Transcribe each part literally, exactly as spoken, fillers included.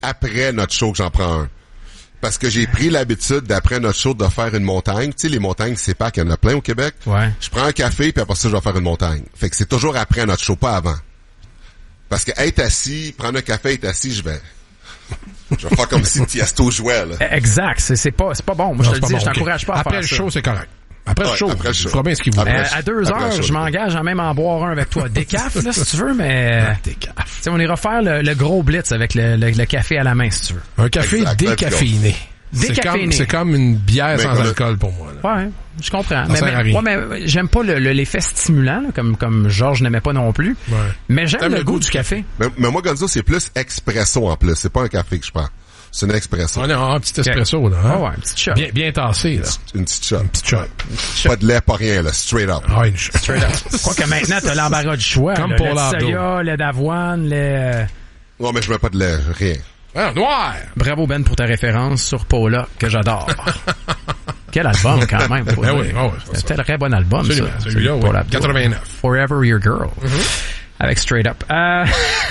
après notre show que j'en prends un. Parce que j'ai pris l'habitude, d'après notre show, de faire une montagne. Tu sais, les montagnes, c'est pas qu'il y en a plein au Québec. Ouais. Je prends un café, puis après ça, je vais faire une montagne. Fait que c'est toujours après notre show, pas avant. Parce que être assis, prendre un café, être assis, je vais... Je vais faire comme si Tiesto jouait, là. Exact. C'est, c'est pas, c'est pas bon. Moi, Non, je te le c'est dis, pas je bon, t'encourage ok. pas à Après faire le ça. show, c'est correct. Après le Ouais, show, après le show. tu feras bien ce qu'il vous Après Euh, le show. à deux Après le heures, show, je m'engage à même en boire un avec toi. Décaf, là, si tu veux, mais... Décaf. Tu sais, on ira faire le, le gros blitz avec le, le, le café à la main, si tu veux. Un café Exact, décaféiné. C'est Décaféiné. comme, c'est comme une bière Mais sans comme alcool pour moi. Là. Ouais, je comprends. Ça Mais, sert à mais, rien. ouais, mais j'aime pas le, le- l'effet stimulant, là, comme, comme Georges n'aimait pas non plus. Ouais. Mais j'aime T'aimes le, goût du café. Mais, mais moi, Gonzo, c'est plus expresso en plus. C'est pas un café que je prends. C'est un expresso. On a un petit espresso, là. Hein? Ah ouais, un petit shot. Bien, bien tassé, là. Une petite shot. Un petit shot. Pas de lait, pas rien, là. Straight up. Ah, une shot. Straight up. Quoique maintenant, t'as l'embarras du choix. Comme là. pour Le l'ado. soya, le d'avoine, le... Non, mais je mets pas de lait, rien. Ah, noir! Bravo Ben pour ta référence sur Paula, que j'adore. Quel album quand même. Faut Ben dire. oui, ben oui, c'est C'était un très bon album, Absolument, ça. celui-là, oui. Paula Abdul. quatre-vingt-neuf. Forever Your Girl. Avec Straight Up. Euh...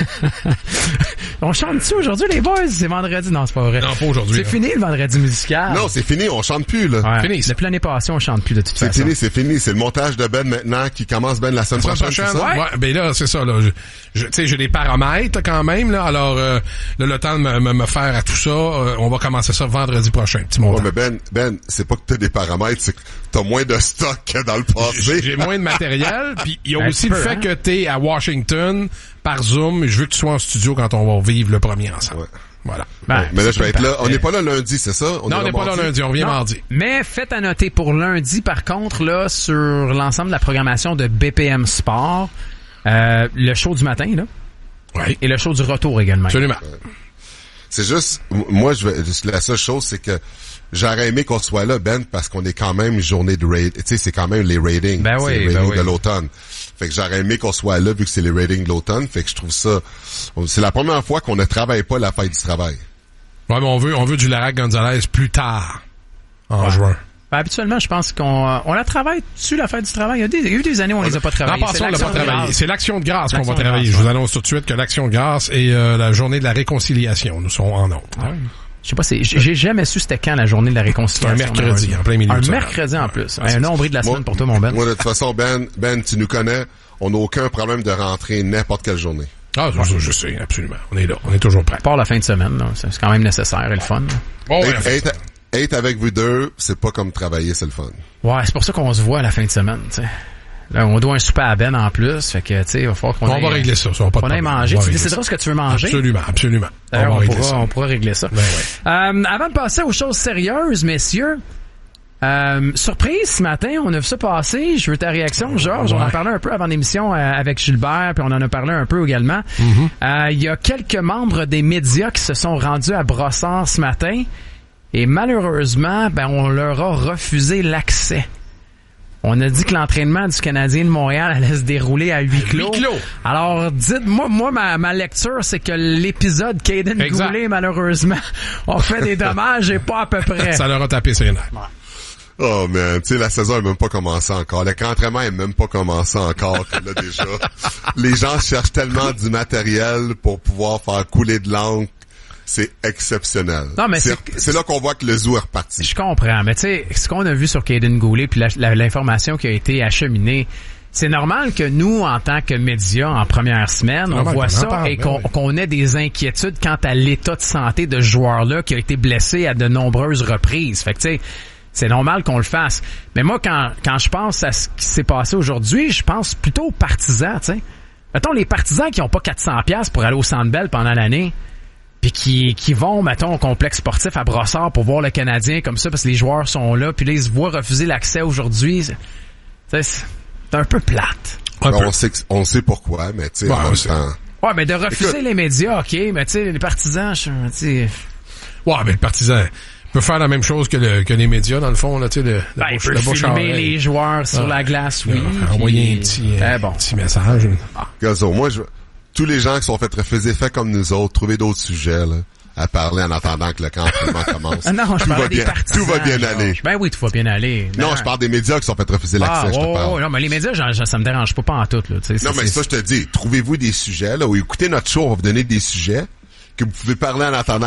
on chante-tu aujourd'hui, les boys? C'est vendredi? Non, c'est pas vrai. Non, pas aujourd'hui. C'est là. fini le vendredi musical. Non, c'est fini, on chante plus, là. Ouais. Fini, ça. Depuis l'année passée, on chante plus de toute C'est façon. fini, c'est fini. C'est le montage de Ben maintenant qui commence Ben la semaine La semaine prochaine, c'est prochaine, ça? ouais. Ben là, c'est ça, là. Je, je- tu sais, j'ai des paramètres, quand même, là. Alors, euh, là, le temps de me, me, me faire à tout ça, euh, on va commencer ça vendredi prochain, petit Ouais, montant. mais Ben, Ben, c'est pas que t'as des paramètres, c'est que t'as moins de stock que dans le passé. J'ai moins de matériel, puis il y a Un aussi petit le peu, fait hein? que t'es à Washington par Zoom. Je veux que tu sois en studio quand on va vivre le premier ensemble. Ouais. Voilà. Ben, Mais là, je vais c'est être là. parfait. On n'est pas là lundi, c'est ça? non, on n'est pas là mardi? lundi, on revient Non. mardi. Mais faites à noter pour lundi, par contre, là, sur l'ensemble de la programmation de B P M Sport, euh, le show du matin, là, Oui. et le show du retour également. Absolument. C'est juste, m- moi, je vais, la seule chose, c'est que j'aurais aimé qu'on soit là, Ben, parce qu'on est quand même journée de raid. Tu sais, c'est quand même les ratings. Ben c'est oui, les ben ratings oui. de l'automne. Fait que j'aurais aimé qu'on soit là, vu que c'est les ratings de l'automne. Fait que je trouve ça, c'est la première fois qu'on ne travaille pas la fête du travail. Ouais, mais on veut, on veut du Larac Gonzalez plus tard. En Ouais. juin. Ben, habituellement, je pense qu'on euh, on la travaille dessus, la fête du travail. Il y a, des, il y a eu des années où on les a pas En travaillés. passant, C'est on l'a l'action pas de travaillé. grâce. C'est l'action de grâce qu'on L'action va de travailler. grâce, Je vous ouais. annonce tout de suite que l'action de grâce et euh, la journée de la réconciliation, nous serons en ordre. Je sais pas, c'est, j'ai j'ai jamais su c'était quand la journée de la réconciliation. Un mercredi, malheureusement. en plein milieu Un de semaine. mercredi en plus. Ouais, un nombril de la Moi- semaine pour toi, mon Ben. Moi, de toute façon, Ben, Ben, tu nous connais. On n'a aucun problème de rentrer n'importe quelle journée. Ah, je, je sais, absolument. On est là. On est toujours prêt. À part la fin de semaine, là, c'est c'est quand même nécessaire et le fun. là. Bon, être, être, être avec vous deux, c'est pas comme travailler, c'est le fun. Ouais, c'est pour ça qu'on se voit à la fin de semaine, tu sais. Là, on doit un souper à Ben en plus, fait que, tu sais, il va falloir qu'on on aille, va régler ça, ça va pas de qu'on aille problème. manger. On va Tu régler décideras ça. ce que tu veux manger. Absolument, absolument. D'ailleurs, on on, va régler pourra, ça. on pourra régler ça. Ben ouais. Euh, avant de passer aux choses sérieuses, messieurs, euh, surprise ce matin, on a vu ça passer. Je veux ta réaction, Georges. On en Ouais. parlait un peu avant l'émission euh, avec Gilbert, puis on en a parlé un peu également. Euh, Il y a quelques membres des médias qui se sont rendus à Brossard ce matin, et malheureusement, ben on leur a refusé l'accès. On a dit que l'entraînement du Canadien de Montréal allait se dérouler à huis clos. clos. Alors, dites-moi, moi, ma, ma lecture, c'est que l'épisode Caden Exact. Goulet, malheureusement, on fait des dommages et pas à peu près. Ça leur a tapé sur les nerfs. Oh man, tu sais, la saison est même pas commencée encore. Le camp d'entraînement est même pas commencé encore. que Là, déjà, les gens cherchent tellement du matériel pour pouvoir faire couler de l'encre. C'est exceptionnel. Non, mais c'est, c'est- c'est là qu'on voit que le zoo est reparti. Je comprends, mais tu sais, ce qu'on a vu sur Caden Goulet puis la- la- l'information qui a été acheminée, c'est normal que nous, en tant que médias, en première semaine, on Normal voit qu'on en ça parle, et ben qu'on, oui. qu'on ait des inquiétudes quant à l'état de santé de ce joueur-là qui a été blessé à de nombreuses reprises. Fait que tu sais, c'est normal qu'on le fasse. Mais moi, quand, quand je pense à ce qui s'est passé aujourd'hui, je pense plutôt aux partisans, tu sais. Mettons, les partisans qui ont pas quatre cents piastres pour aller au Centre Bell pendant l'année, puis qui, qui vont, mettons, au complexe sportif à Brossard pour voir le Canadien comme ça, parce que les joueurs sont là, puis là, ils se voient refuser l'accès aujourd'hui. C'est, c'est, c'est un peu plate. Un Ben, peu. on sait, que- on sait pourquoi, mais tu sais, Ouais, en on même sait. temps. Ouais, mais de refuser Écoute. les médias, OK, mais tu sais, les partisans, je, tu sais... Ouais, mais le partisan peut faire la même chose que, le, que les médias, dans le fond, là, tu sais, le, le Ben, il bouche- peut le bouche à filmer oreille. les joueurs sur Ah. la glace, oui. Euh, Envoyer puis- un petit, Eh euh, bon. petit message. Gazo, moi, je, tous les gens qui sont fait refuser, fait comme nous autres, trouver d'autres sujets, là, à parler en attendant que le camp d'entraînement commence. Ah non, je tout parlais va des bien, partisans. tout va bien Georges. aller. Ben oui, tout va bien aller. Non, je parle des médias qui sont fait refuser l'accès, Ah, je te oh, parle. oh, non, mais les médias, j'en- j'en- ça me dérange pas, pas en tout, là. tu sais, Non, c'est- mais c'est- ça, je te dis, trouvez-vous des sujets, là, ou écoutez notre show, on va vous donner des sujets que vous pouvez parler en attendant